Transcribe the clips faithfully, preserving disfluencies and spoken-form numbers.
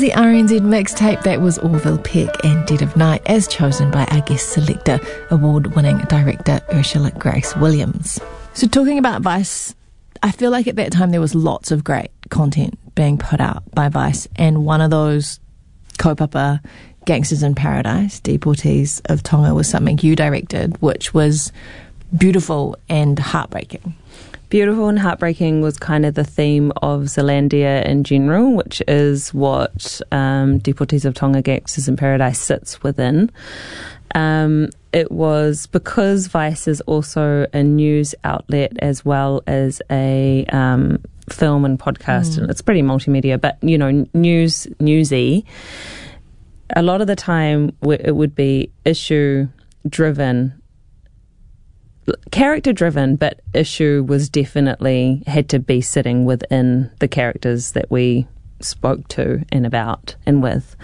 the R N Z mixtape. That was Orville Peck and Dead of Night, as chosen by our guest selector, award-winning director Ursula Grace Williams. So talking about Vice, I feel like at that time there was lots of great content being put out by Vice, and one of those, kaupapa Gangsters in Paradise, Deportees of Tonga, was something you directed, which was beautiful and heartbreaking. Beautiful and heartbreaking was kind of the theme of Zealandia in general, which is what um, Deportees of Tonga, Gangsters in Paradise sits within. Um, it was because Vice is also a news outlet as well as a um, film and podcast, mm. and it's pretty multimedia, but, you know, news, newsy. A lot of the time it would be issue-driven, character driven, but issue was definitely had to be sitting within the characters that we spoke to and about and with.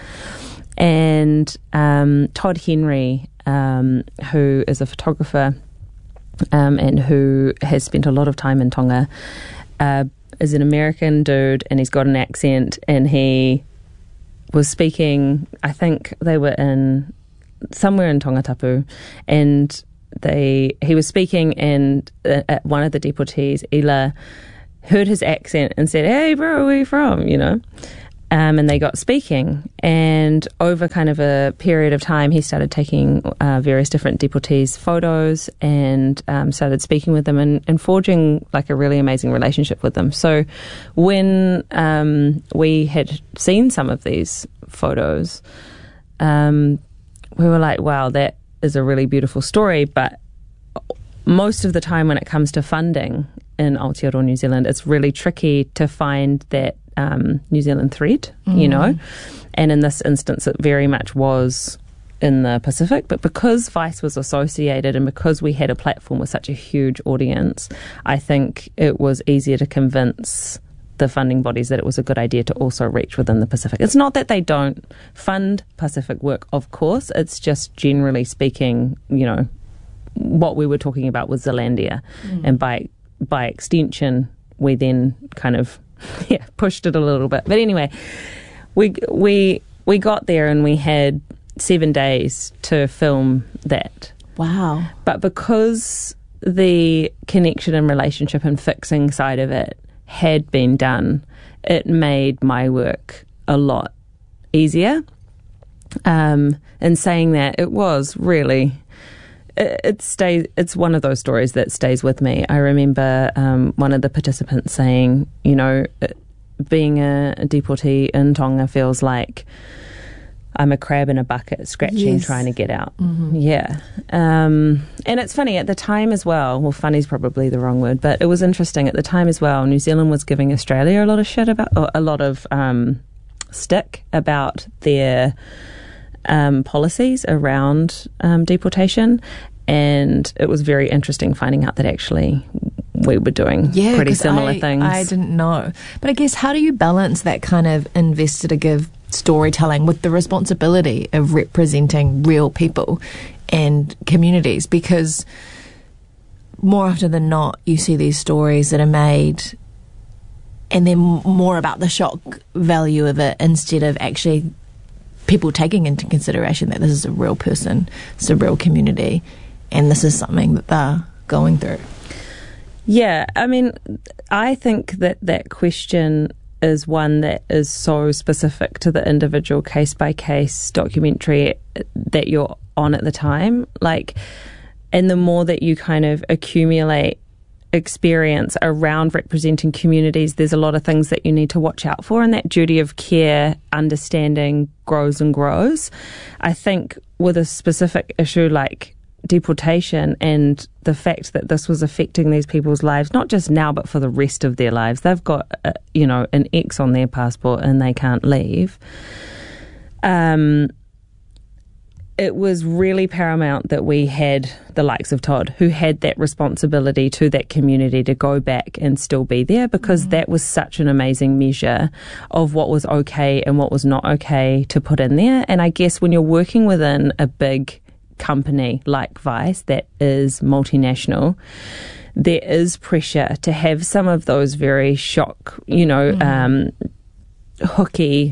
And um, Todd Henry, um, who is a photographer um, and who has spent a lot of time in Tonga, uh, is an American dude, and he's got an accent, and he was speaking, I think they were in somewhere in Tongatapu, and They he was speaking, and uh, at one of the deportees, Ila, heard his accent and said, "Hey, bro, where are you from?" You know, um, and they got speaking. And over kind of a period of time, he started taking uh, various different deportees' photos and um, started speaking with them and, and forging like a really amazing relationship with them. So when um, we had seen some of these photos, um, we were like, "Wow, that is a really beautiful story," but most of the time when it comes to funding in Aotearoa New Zealand, it's really tricky to find that um, New Zealand thread, mm. you know, and in this instance it very much was in the Pacific, but because Vice was associated and because we had a platform with such a huge audience, I think it was easier to convince the funding bodies that it was a good idea to also reach within the Pacific. It's not that they don't fund Pacific work, of course. It's just generally speaking, you know, what we were talking about was Zealandia. Mm. And by by extension, we then kind of yeah pushed it a little bit. But anyway, we we we got there and we had seven days to film that. Wow. But because the connection and relationship and fixing side of it had been done, it made my work a lot easier. Um, and saying that, it was really, it, it stays, it's one of those stories that stays with me. I remember um, one of the participants saying, you know, being a, a deportee in Tonga feels like I'm a crab in a bucket scratching, yes. trying to get out. Mm-hmm. Yeah. Um, and it's funny at the time as well. Well, funny's probably the wrong word, but it was interesting at the time as well. New Zealand was giving Australia a lot of shit about, or a lot of um, stick about their um, policies around um, deportation. And it was very interesting finding out that actually we were doing yeah, pretty similar I, things. I didn't know. But I guess how do you balance that kind of investigative storytelling with the responsibility of representing real people and communities? Because more often than not, you see these stories that are made and they're more about the shock value of it instead of actually people taking into consideration that this is a real person, it's a real community, and this is something that they're going through. Yeah, I mean, I think that that question is one that is so specific to the individual case-by-case documentary that you're on at the time. Like, and the more that you kind of accumulate experience around representing communities, there's a lot of things that you need to watch out for, and that duty of care, understanding grows and grows. I think with a specific issue like deportation and the fact that this was affecting these people's lives, not just now but for the rest of their lives, they've got uh, you know an X on their passport and they can't leave. Um, it was really paramount that we had the likes of Todd, who had that responsibility to that community to go back and still be there, because mm. that was such an amazing measure of what was okay and what was not okay to put in there. And I guess when you're working within a big company like Vice that is multinational, there is pressure to have some of those very shock, you know, mm. um, hooky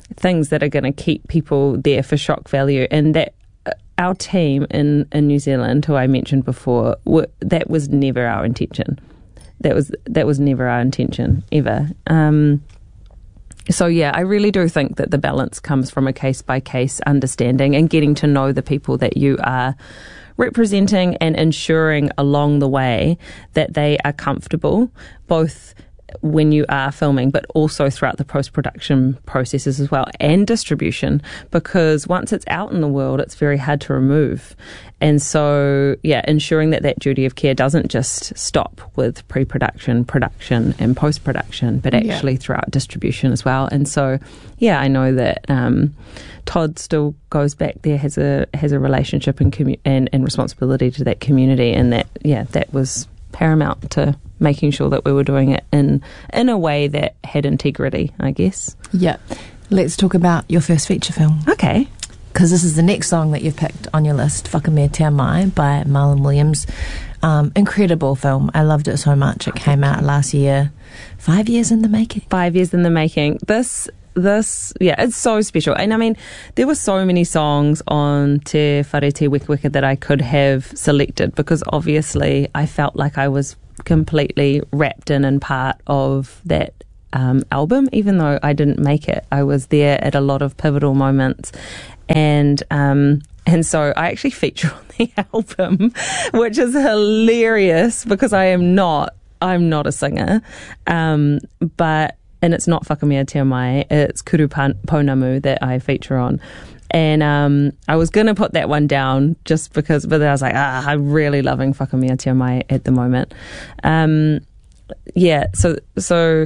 things that are going to keep people there for shock value. And that uh, our team in, in New Zealand, who I mentioned before, were, that was never our intention. That was that was never our intention, ever. Um, so, yeah, I really do think that the balance comes from a case-by-case understanding and getting to know the people that you are representing and ensuring along the way that they are comfortable, both when you are filming, but also throughout the post-production processes as well, and distribution, because once it's out in the world, it's very hard to remove. And so, yeah, ensuring that that duty of care doesn't just stop with pre-production, production, and post-production, but actually yeah. throughout distribution as well. And so, yeah, I know that um, Todd still goes back there, has a has a relationship and, commu- and and responsibility to that community, and that, yeah, that was paramount to making sure that we were doing it in in a way that had integrity, I guess. Yeah. Let's talk about your first feature film. Okay. Because this is the next song that you've picked on your list, Whakamea Te Mai by Marlon Williams. Um, incredible film. I loved it so much. It came out last year. Five years in the making. Five years in the making. This... This, yeah, it's so special. And I mean, there were so many songs on Te Whare Te Weka Weka that I could have selected, because obviously I felt like I was completely wrapped in and part of that um, album, even though I didn't make it. I was there at a lot of pivotal moments. And um, and so I actually feature on the album, which is hilarious because I am not, I'm not a singer. Um, but And it's not Whakamea Te Mai, it's Kuru Pounamu that I feature on. And um, I was going to put that one down just because, but then I was like, ah, I'm really loving Whakamea Te Mai at the moment. Um, yeah, so so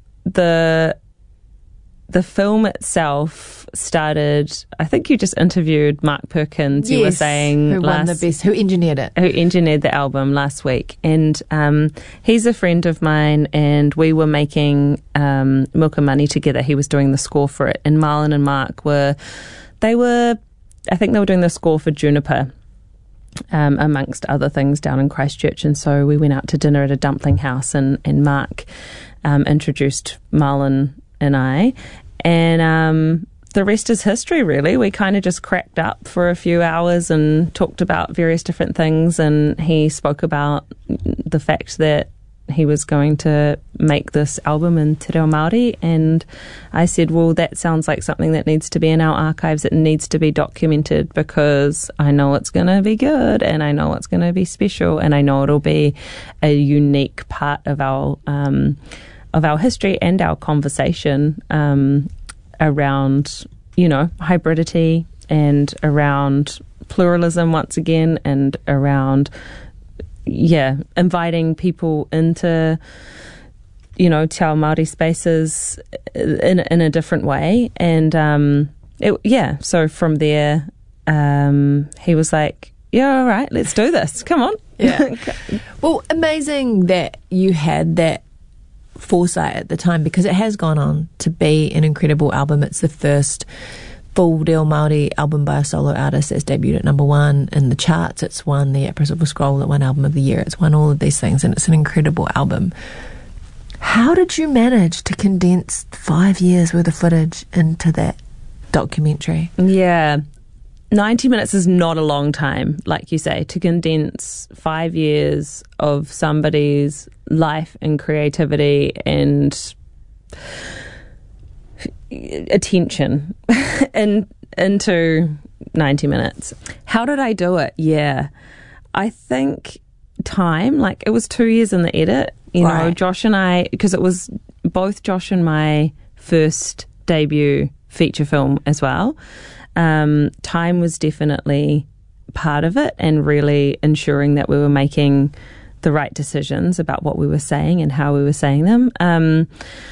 the the film itself started, I think you just interviewed Mark Perkins, yes, you were saying. Who last, won the best, who engineered it. Who engineered the album last week. And um, he's a friend of mine, and we were making um, Milk and Money together. He was doing the score for it. And Marlon and Mark were, they were, I think they were doing the score for Juniper, um, amongst other things down in Christchurch. And so we went out to dinner at a dumpling house, and, and Mark um, introduced Marlon and I, and um, the rest is history, really. We kind of just cracked up for a few hours and talked about various different things, and he spoke about the fact that he was going to make this album in Te Reo Māori, and I said, well, that sounds like something that needs to be in our archives. It needs to be documented, because I know it's going to be good, and I know it's going to be special, and I know it'll be a unique part of our um of our history and our conversation um, around, you know, hybridity, and around pluralism once again, and around, yeah, inviting people into, you know, Te Ao Māori spaces in, in a different way. And, um, it, yeah, so from there, um, he was like, yeah, all right, let's do this. Come on. Yeah. Well, amazing that you had that foresight at the time, because it has gone on to be an incredible album. It's the first full Reo Māori album by a solo artist that's debuted at number one in the charts. It's won the APRA Silver Scroll that won Album of the Year. It's won all of these things, and it's an incredible album. How did you manage to condense five years worth of footage into that documentary? Yeah. ninety minutes is not a long time, like you say, to condense five years of somebody's life and creativity and attention in, into ninety minutes. How did I do it? Yeah. I think time, like it was two years in the edit. You right. know, Josh and I, because it was both Josh and my first debut feature film as well. Um, time was definitely part of it, and really ensuring that we were making the right decisions about what we were saying and how we were saying them. Um,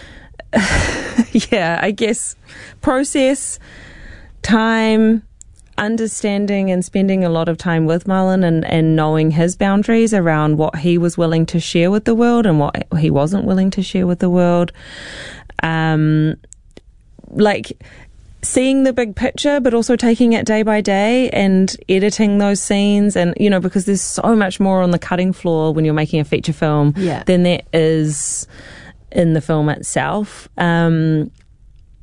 yeah, I guess process, time, understanding and spending a lot of time with Marlon, and, and knowing his boundaries around what he was willing to share with the world and what he wasn't willing to share with the world. Um, like... seeing the big picture, but also taking it day by day and editing those scenes. And, you know, because there's so much more on the cutting floor when you're making a feature film yeah. than there is in the film itself. Um,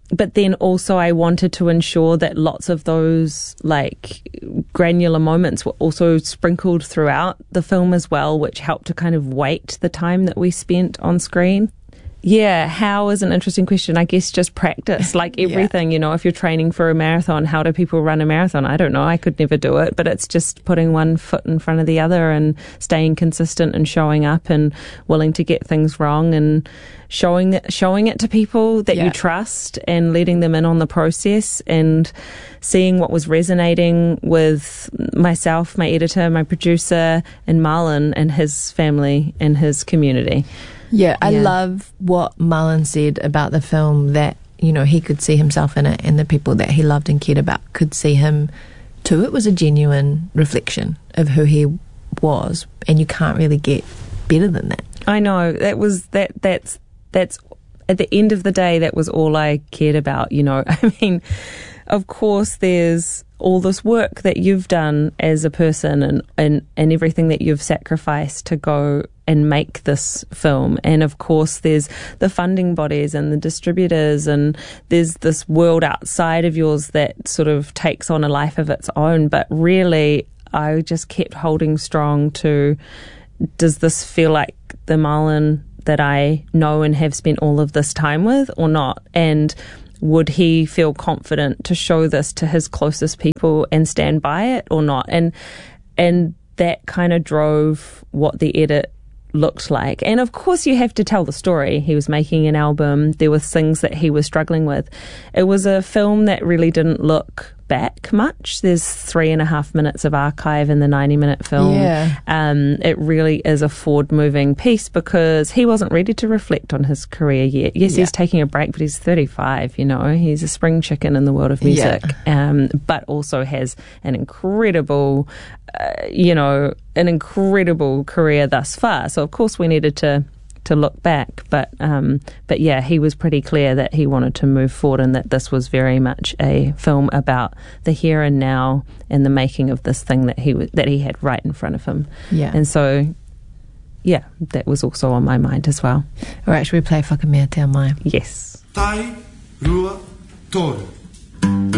but then also I wanted to ensure that lots of those like granular moments were also sprinkled throughout the film as well, which helped to kind of weight the time that we spent on screen. Yeah, how is an interesting question. I guess just practice, like everything, yeah. You know, if you're training for a marathon, how do people run a marathon? I don't know. I could never do it, but it's just putting one foot in front of the other and staying consistent and showing up and willing to get things wrong and showing it, showing it to people that yeah. you trust and letting them in on the process and seeing what was resonating with myself, my editor, my producer, and Marlon and his family and his community. Yeah, I Yeah. love what Marlon said about the film, that, you know, he could see himself in it and the people that he loved and cared about could see him too. It was a genuine reflection of who he was, and you can't really get better than that. I know. That was that that's that's at the end of the day, that was all I cared about, you know. I mean, of course there's all this work that you've done as a person and, and, and everything that you've sacrificed to go and make this film. And of course there's the funding bodies and the distributors, and there's this world outside of yours that sort of takes on a life of its own. But really, I just kept holding strong to, does this feel like the Marlon that I know and have spent all of this time with or not? And would he feel confident to show this to his closest people and stand by it or not? And and that kind of drove what the edit looked like. And of course you have to tell the story. He was making an album. There were things that he was struggling with. It was a film that really didn't look back much. There's three and a half minutes of archive in the ninety minute film. Yeah. Um, it really is a forward moving piece because he wasn't ready to reflect on his career yet. Yes, yeah. he's taking a break, but he's thirty-five, you know, he's a spring chicken in the world of music, yeah. um, but also has an incredible, uh, you know, an incredible career thus far. So of course we needed to to look back, but um, but yeah, he was pretty clear that he wanted to move forward and that this was very much a film about the here and now and the making of this thing that he was, that he had right in front of him. Yeah, and so yeah, that was also on my mind as well. All right, should we play Whakamea Te Mai? Yes. Tai Rua Toru.